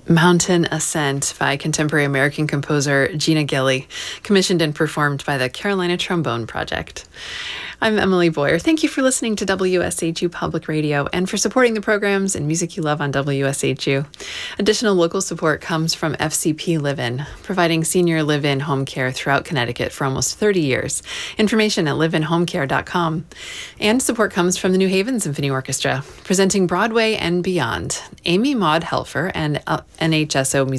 Mountain Ascent by contemporary American composer Gina Gilly, commissioned and performed by the Carolina Trombone Project. I'm Emily Boyer. Thank you for listening to WSHU Public Radio and for supporting the programs and music you love on WSHU. Additional local support comes from FCP Live-In, providing senior live-in home care throughout Connecticut for almost 30 years. Information at liveinhomecare.com. And support comes from the New Haven Symphony Orchestra, presenting Broadway and Beyond. Amy Maud Helfer and NHSO